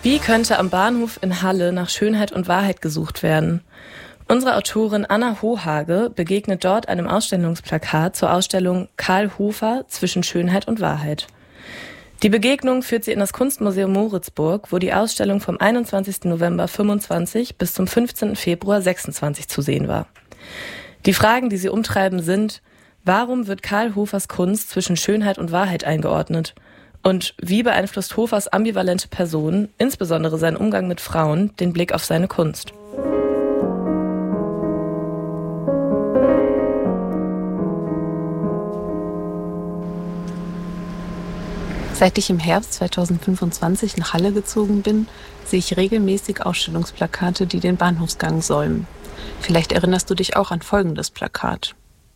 Wie könnte am Bahnhof in Halle nach Schönheit und Wahrheit gesucht werden? Unsere Autorin Anna Hohage begegnet dort einem Ausstellungsplakat zur Ausstellung Karl Hofer zwischen Schönheit und Wahrheit. Die Begegnung führt sie in das Kunstmuseum Moritzburg, wo die Ausstellung vom 21. November 25 bis zum 15. Februar 26 zu sehen war. Die Fragen, die sie umtreiben, sind: Warum wird Karl Hofers Kunst zwischen Schönheit und Wahrheit eingeordnet? Und wie beeinflusst Hofers ambivalente Person, insbesondere sein Umgang mit Frauen, den Blick auf seine Kunst? Seit ich im Herbst 2025 nach Halle gezogen bin, sehe ich regelmäßig Ausstellungsplakate, die den Bahnhofsgang säumen. Vielleicht erinnerst du dich auch an folgendes Plakat.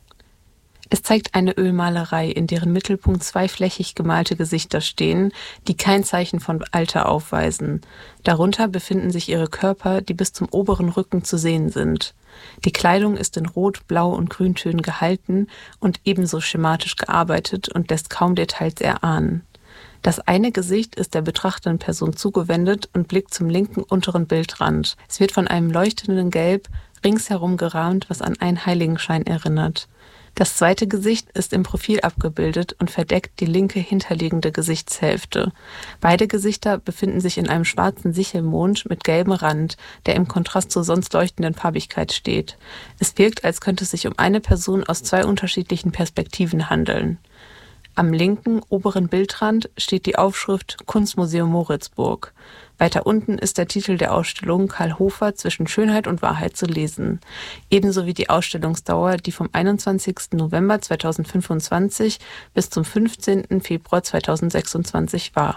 Es zeigt eine Ölmalerei, in deren Mittelpunkt zwei flächig gemalte Gesichter stehen, die kein Zeichen von Alter aufweisen. Darunter befinden sich ihre Körper, die bis zum oberen Rücken zu sehen sind. Die Kleidung ist in Rot-, Blau- und Grüntönen gehalten und ebenso schematisch gearbeitet und lässt kaum Details erahnen. Das eine Gesicht ist der betrachtenden Person zugewendet und blickt zum linken unteren Bildrand. Es wird von einem leuchtenden Gelb ringsherum gerahmt, was an einen Heiligenschein erinnert. Das zweite Gesicht ist im Profil abgebildet und verdeckt die linke hinterliegende Gesichtshälfte. Beide Gesichter befinden sich in einem schwarzen Sichelmond mit gelbem Rand, der im Kontrast zur sonst leuchtenden Farbigkeit steht. Es wirkt, als könnte es sich um eine Person aus zwei unterschiedlichen Perspektiven handeln. Am linken oberen Bildrand steht die Aufschrift Kunstmuseum Moritzburg. Weiter unten ist der Titel der Ausstellung Karl Hofer zwischen Schönheit und Wahrheit zu lesen. Ebenso wie die Ausstellungsdauer, die vom 21. November 2025 bis zum 15. Februar 2026 war.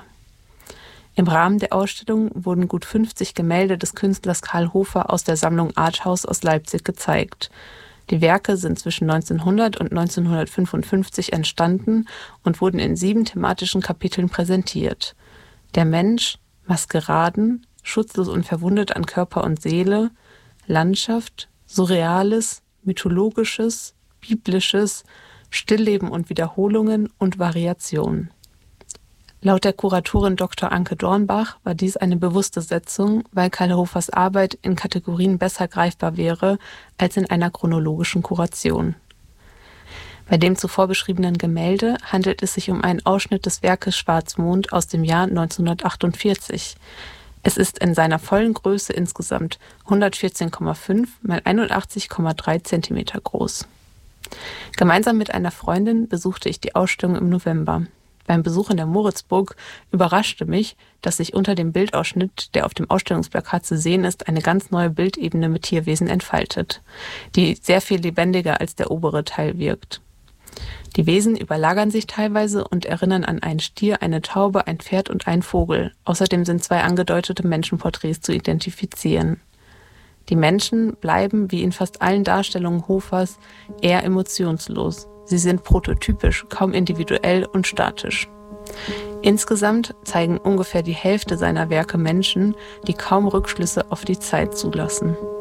Im Rahmen der Ausstellung wurden gut 50 Gemälde des Künstlers Karl Hofer aus der Sammlung Arthaus aus Leipzig gezeigt. Die Werke sind zwischen 1900 und 1955 entstanden und wurden in 7 thematischen Kapiteln präsentiert. Der Mensch, Maskeraden, schutzlos und verwundet an Körper und Seele, Landschaft, Surreales, Mythologisches, Biblisches, Stillleben und Wiederholungen und Variation. Laut der Kuratorin Dr. Anke Dornbach war dies eine bewusste Setzung, weil Karl Hofers Arbeit in Kategorien besser greifbar wäre als in einer chronologischen Kuration. Bei dem zuvor beschriebenen Gemälde handelt es sich um einen Ausschnitt des Werkes Schwarzmond aus dem Jahr 1948. Es ist in seiner vollen Größe insgesamt 114,5 x 81,3 cm groß. Gemeinsam mit einer Freundin besuchte ich die Ausstellung im November. Beim Besuch in der Moritzburg überraschte mich, dass sich unter dem Bildausschnitt, der auf dem Ausstellungsplakat zu sehen ist, eine ganz neue Bildebene mit Tierwesen entfaltet, die sehr viel lebendiger als der obere Teil wirkt. Die Wesen überlagern sich teilweise und erinnern an einen Stier, eine Taube, ein Pferd und einen Vogel. Außerdem sind 2 angedeutete Menschenporträts zu identifizieren. Die Menschen bleiben, wie in fast allen Darstellungen Hofers, eher emotionslos. Sie sind prototypisch, kaum individuell und statisch. Insgesamt zeigen ungefähr die Hälfte seiner Werke Menschen, die kaum Rückschlüsse auf die Zeit zulassen.